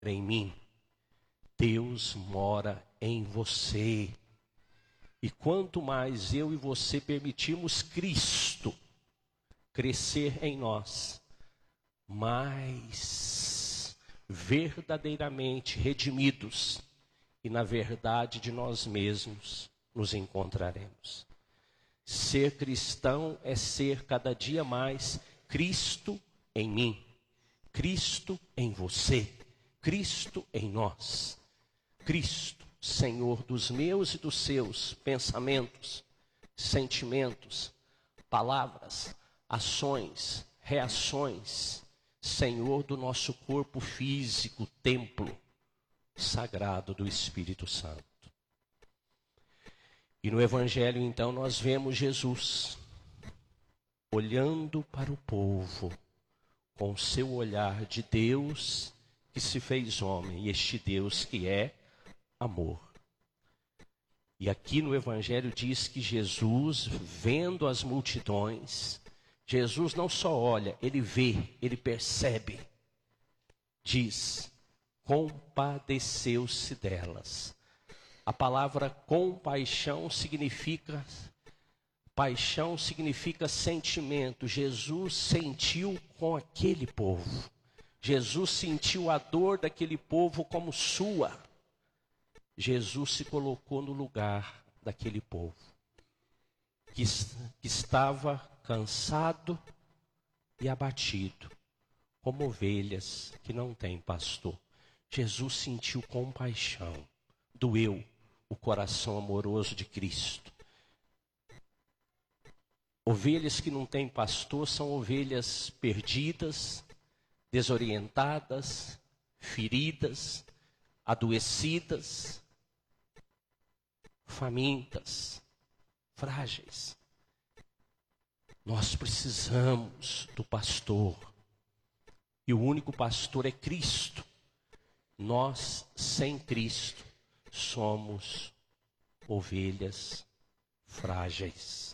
em mim, Deus mora em você. E quanto mais eu e você permitirmos Cristo crescer em nós, mais verdadeiramente redimidos e na verdade de nós mesmos nos encontraremos. Ser cristão é ser cada dia mais Cristo em mim, Cristo em você, Cristo em nós. Cristo, Senhor dos meus e dos seus pensamentos, sentimentos, palavras, ações, reações. Senhor do nosso corpo físico, templo sagrado do Espírito Santo. E no Evangelho, então, nós vemos Jesus olhando para o povo com o seu olhar de Deus que se fez homem, e este Deus que é amor. E aqui no Evangelho diz que Jesus, vendo as multidões, Jesus não só olha, ele vê, ele percebe. Diz, compadeceu-se delas. A palavra compaixão significa sentimento. Jesus sentiu com aquele povo. Jesus sentiu a dor daquele povo como sua. Jesus se colocou no lugar daquele povo que estava cansado e abatido, como ovelhas que não têm pastor. Jesus sentiu compaixão, doeu o coração amoroso de Cristo. Ovelhas que não têm pastor são ovelhas perdidas, desorientadas, feridas, adoecidas, famintas, frágeis. Nós precisamos do pastor. E o único pastor é Cristo. Nós, sem Cristo, somos ovelhas frágeis.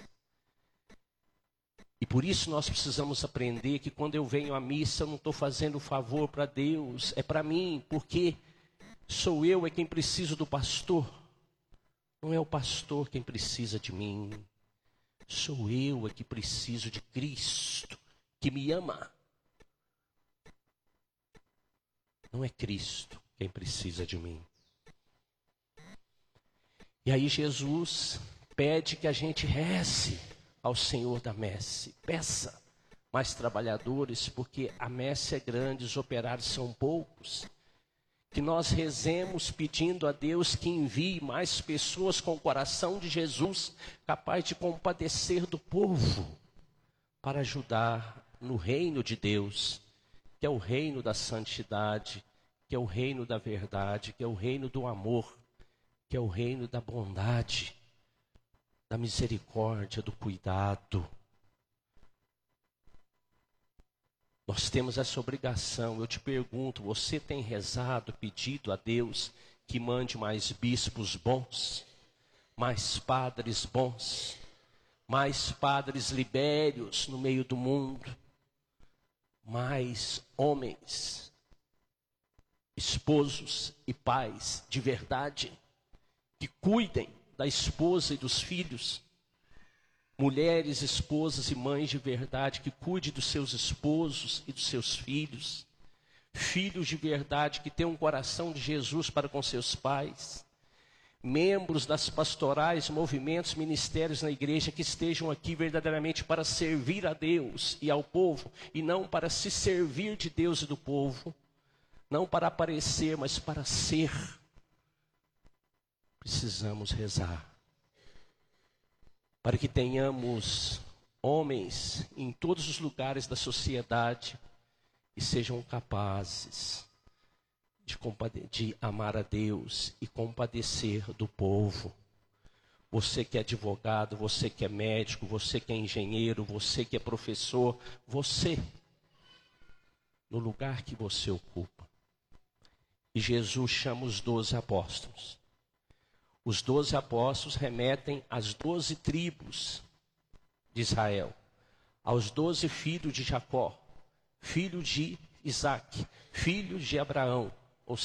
E por isso nós precisamos aprender que quando eu venho à missa, eu não estou fazendo favor para Deus, é para mim, porque sou eu quem preciso do pastor. Não é o pastor quem precisa de mim. Sou eu que preciso de Cristo, que me ama. Não é Cristo quem precisa de mim. E aí Jesus pede que a gente reze ao Senhor da messe. Peça mais trabalhadores, porque a messe é grande, os operários são poucos. Que nós rezemos pedindo a Deus que envie mais pessoas com o coração de Jesus, capaz de compadecer do povo, para ajudar no reino de Deus, que é o reino da santidade, que é o reino da verdade, que é o reino do amor, que é o reino da bondade, da misericórdia, do cuidado. Nós temos essa obrigação. Eu te pergunto, você tem rezado, pedido a Deus que mande mais bispos bons, mais padres bons, mais padres libérios no meio do mundo, mais homens, esposos e pais de verdade, que cuidem da esposa e dos filhos, mulheres, esposas e mães de verdade que cuidem dos seus esposos e dos seus filhos, filhos de verdade que tenham um coração de Jesus para com seus pais, membros das pastorais, movimentos, ministérios na igreja que estejam aqui verdadeiramente para servir a Deus e ao povo, e não para se servir de Deus e do povo, não para aparecer, mas para ser. Precisamos rezar para que tenhamos homens em todos os lugares da sociedade que sejam capazes de amar a Deus e compadecer do povo. Você que é advogado, você que é médico, você que é engenheiro, você que é professor, você, no lugar que você ocupa. E Jesus chama os 12 apóstolos. Os 12 apóstolos remetem às 12 tribos de Israel, aos 12 filhos de Jacó, filho de Isaac, filhos de Abraão,